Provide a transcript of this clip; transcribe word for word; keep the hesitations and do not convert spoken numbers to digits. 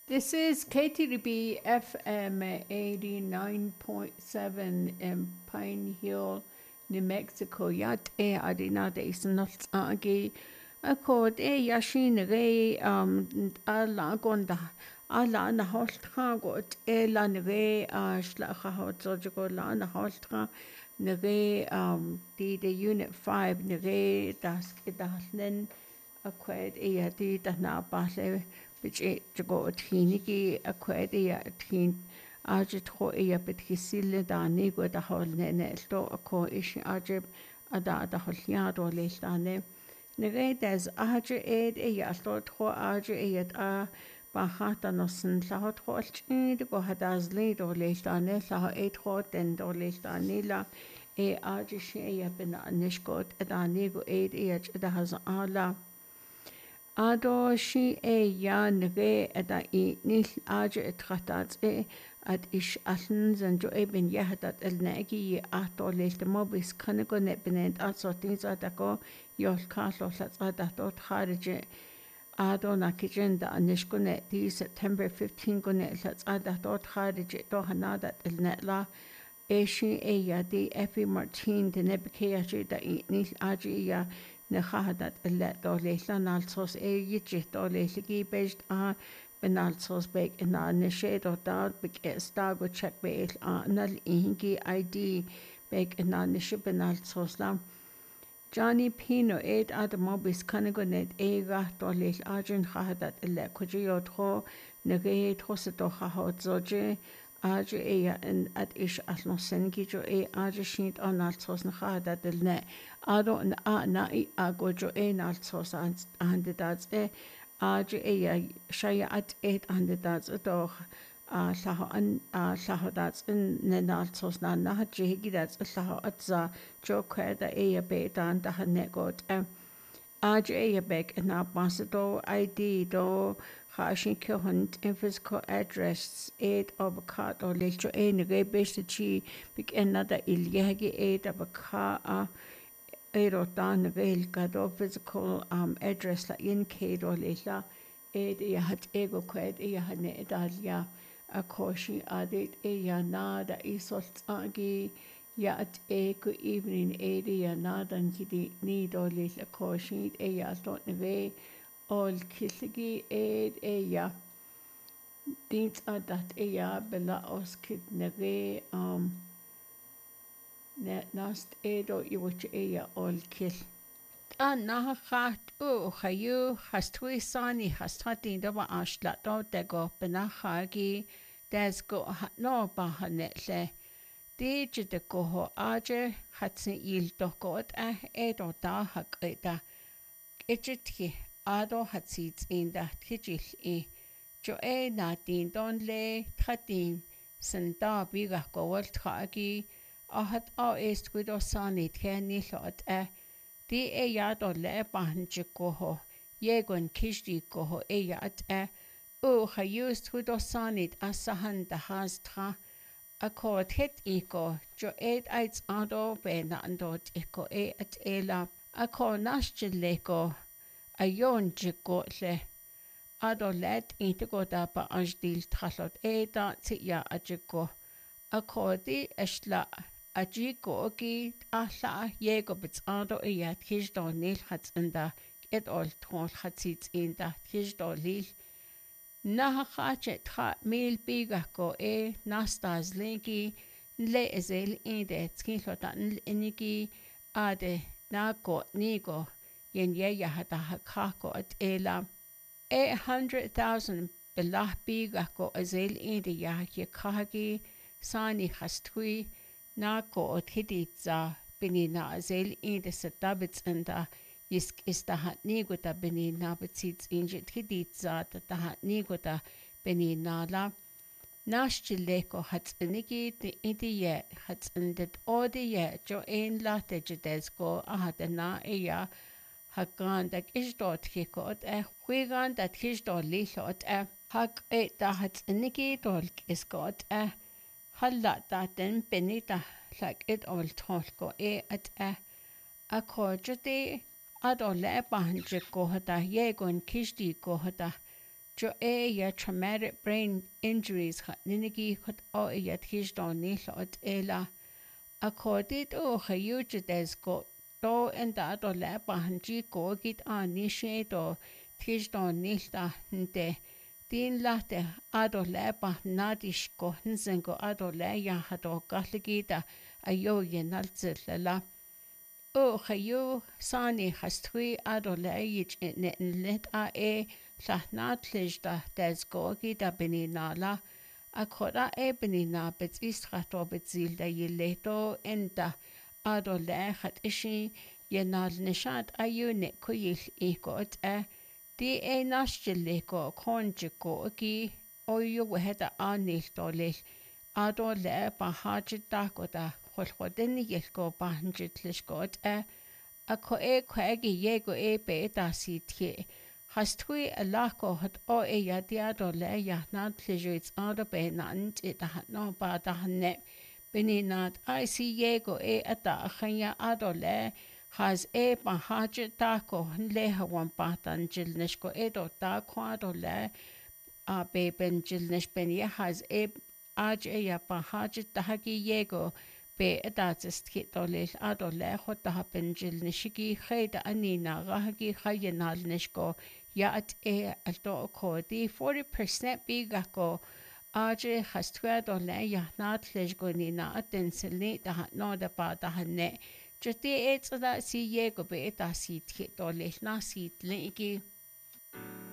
This is K T D B F M eighty-nine point seven in Pine Hill, New Mexico. Yat e adina de snot agi accord e yashin re um ala gonda ala na holtra got e la re a shlacha hot zogo la na holtra re um di de unit five re das gedahnen accord e di da na bale which it to go trinity a quedia trin Ajit ho e bit hisile da nego da hol nene sto a ko ish ajib ada da hol yado le stane nege des aje ed e ya sto ho aje e a ba hata no sin la hot ho chin de go hadas le do le stane la et ho den do le stane la e aje she e ben anishgot da nego ed e da has ala Ado shi e ya nge ada I nil aje etratat e ad ish allen zan jo eben ya hadat el negi ye ato lelte mobis kanego ne benent also things ada go yol kalo lat ada dot kharje ado na kitchen da anishko ne di September fifteenth go ne lat ada dot kharje do hanada el netla e shi e ya di Effie Martin de nebke ya da I nil aje ya نخهدت إلا دوليلا نالصوص إيه يجي دوليلا كي بيجت آه بنالصوص بيك إنا نشيد ودار بك إستاغو تشك بيك آه نال إنكي آي دي بيك إنا نشي بنالصوص لام جاني بينو إيد آدمو بيسكانيغو نيد إيغا دوليل آجن خهدت إلا كجي يوتخو نغيد خوصتو خهوت زوجي Aje eya en at ish asno sengi jo e aje shint on altos na khada delne ado na a na I ago jo e na altos andedats e aje eya shaya at et andedats do a laho an a laho dats in ne altos na na je gidats laho atza jo kweda eya be dan da hanegot e aje eya bek na basado I D do Hashin Kihund in physical address eight of a cat or lecture in a best chi big another ilyagi eight of a car a eight or down veil got of physical um address like in Kate or Lila eight ya hat ego qued ya hane dalia a koshi added a ya nada isot agi ya at ego evening eight ya nada and kidi need or Lila koshi a ya thought neve Ol killigi ed eya dint adat eya bela oskid nege um ne nast edo iwch eya ol kill an na khat o khayu hastwi sani hastatin do ba ashla do dego bena khagi des go no ba hanetle di jide go ho aje hatsin il do got a edo da haketa ejitki Ado hatsits in da tijil e jo e na din don le tratin sen da biga go wal tragi a hat a est gudo sani teni lot e di e ya do le ban go ho yegon kishdi go ho e ya at e o ha used gudo sani asahan da has tra a ko het e go jo e aits ado be na andot e ko e at ela a ko nasjil le go Ayon jiko le ado let inte go da ba ajdil trallot e da tia ajiko akodi esla ajiko gi alla yego bits ado e yat hijdo nil hat inda et ol tron hatsit inda hijdo lil na khache tra mil biga ko e nastas linki le ezel inde tskilota inigi ade na ko nigo yen ye ya hata hakako at ela eight hundred thousand belah biga ko azel indi ya ye kahagi sani hastui na ko at hiditza bini na azel indi satabits anda yisk istahat niguta bini na bitsits injit hiditza tatahat niguta bini na la Nashchileko hats inigi di indi ye hats indit odi ye jo ein la tejidesko ahadana eya Hagan dat isdot gekot e huigan dat hisdot lilot e hag e da hat niki dolk iskot e halla da den benita lag et ol tolko e at e a kojati ad ole banjik go hada yegon kishdi go hada jo e ya traumatic brain injuries ha ninigi khot o ya thish don ni lot ela accorded o khayuj des go do and da do la ba hanji go git an ni she do thish don ni da nte din latte ado la ba nadish go hinsen go ado la ya hado galigida ayo yenalzel la o chayo sani chasthui ado leich in let a e llahnadlish da desgogi da beninala a kora e benina bet istrato betzil da yileto enda ado lechat ishi yenal nishad ayo ne kuyil ikot e di e nashjiliko konjiko ki oyo weheda anil dolil ado le bahajid dakoda Chwalchwadin yelko bahanjit lishgot e a ko e kwegi yego e be da si tie hastui a lako hat o e yadiado le yahnad lijuits ado be nant it da hat no ba da hanne beninad I si yego e ata achanya ado le has e bahajit dako le hawan batan jilnishko edo da kwado le a be ben jilnish ben ye has e aj e ya bahajit dahagi yego be adatsist kit dolil ado le khota hapenjil nishiki khayda anina gahagi khayenal nishko ya at e alto ko di forty percent bigako aje khastwa dole ya nat lejgo nina aten silni da no da ba da hanne jati e tsada si yego be da si kit dolil na si liki